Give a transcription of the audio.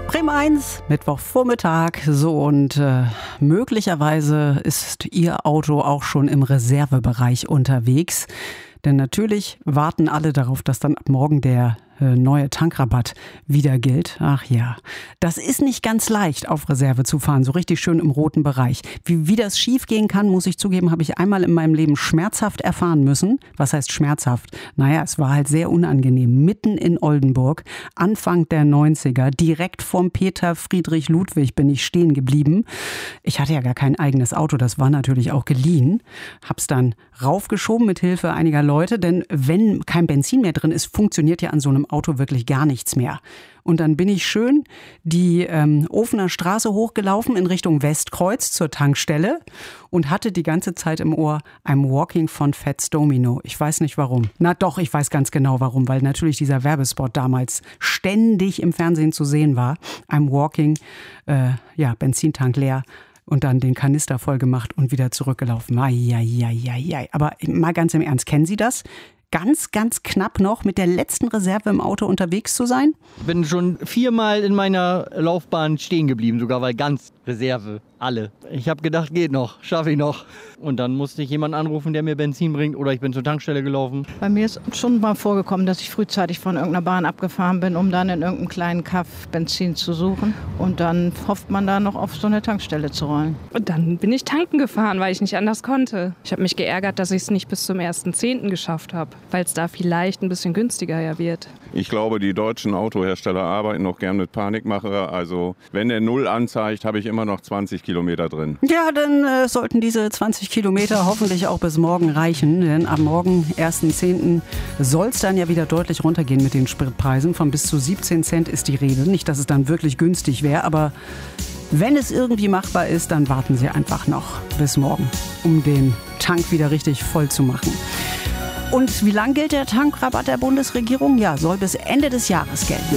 Bremen 1, Mittwochvormittag. So, und möglicherweise ist Ihr Auto auch schon im Reservebereich unterwegs. Denn natürlich warten alle darauf, dass dann ab morgen der neue Tankrabatt wieder gilt. Ach ja, das ist nicht ganz leicht, auf Reserve zu fahren, so richtig schön im roten Bereich. Wie das schief gehen kann, muss ich zugeben, habe ich einmal in meinem Leben schmerzhaft erfahren müssen. Was heißt schmerzhaft? Naja, es war halt sehr unangenehm. Mitten in Oldenburg, Anfang der 90er, direkt vom Peter Friedrich Ludwig bin ich stehen geblieben. Ich hatte ja gar kein eigenes Auto, das war natürlich auch geliehen. Hab's dann raufgeschoben mit Hilfe einiger Leute, denn wenn kein Benzin mehr drin ist, funktioniert ja an so einem Auto wirklich gar nichts mehr. Und dann bin ich schön die Ofener Straße hochgelaufen in Richtung Westkreuz zur Tankstelle und hatte die ganze Zeit im Ohr I'm Walking von Fats Domino. Ich weiß nicht warum. Na doch, ich weiß ganz genau warum, weil natürlich dieser Werbespot damals ständig im Fernsehen zu sehen war. I'm Walking, Benzintank leer. Und dann den Kanister voll gemacht und wieder zurückgelaufen. Aber mal ganz im Ernst, kennen Sie das? Ganz, ganz knapp noch mit der letzten Reserve im Auto unterwegs zu sein? Bin schon 4-mal in meiner Laufbahn stehen geblieben, sogar weil ganz Reserve, alle. Ich habe gedacht, geht noch, schaffe ich noch. Und dann musste ich jemanden anrufen, der mir Benzin bringt, oder ich bin zur Tankstelle gelaufen. Bei mir ist schon mal vorgekommen, dass ich frühzeitig von irgendeiner Bahn abgefahren bin, um dann in irgendeinem kleinen Kaff Benzin zu suchen. Und dann hofft man da noch auf so eine Tankstelle zu rollen. Und dann bin ich tanken gefahren, weil ich nicht anders konnte. Ich habe mich geärgert, dass ich es nicht bis zum 1.10. geschafft habe, weil es da vielleicht ein bisschen günstiger ja wird. Ich glaube, die deutschen Autohersteller arbeiten noch gern mit Panikmacher. Also wenn der 0 anzeigt, habe ich immer noch 20 Kilometer drin. Ja, dann sollten diese 20 Kilometer hoffentlich auch bis morgen reichen. Denn am Morgen, 1.10., soll es dann ja wieder deutlich runtergehen mit den Spritpreisen. Von bis zu 17 Cent ist die Rede. Nicht, dass es dann wirklich günstig wäre, aber wenn es irgendwie machbar ist, dann warten Sie einfach noch bis morgen, um den Tank wieder richtig voll zu machen. Und wie lang gilt der Tankrabatt der Bundesregierung? Ja, soll bis Ende des Jahres gelten.